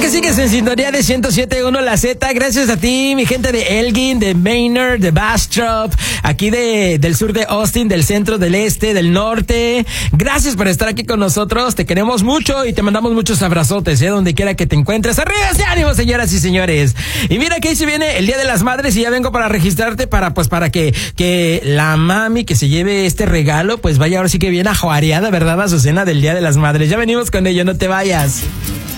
que sigues en sintonía de 107.1 La Z. Gracias a ti, mi gente de Elgin, de Maynard, de Bastrop, aquí del sur de Austin, del centro, del este, del norte. Gracias por estar aquí con nosotros. Te queremos mucho y te mandamos muchos abrazotes, donde quiera que te encuentres. ¡Arriba ese ánimo, señoras y señores! Y mira que ahí se viene el Día de las Madres y ya vengo para registrarte para que la mami que se lleve este regalo, pues vaya ahora sí que bien ajuareada, ¿verdad? A su cena del Día de las Madres. Ya venimos con ello, no te vayas.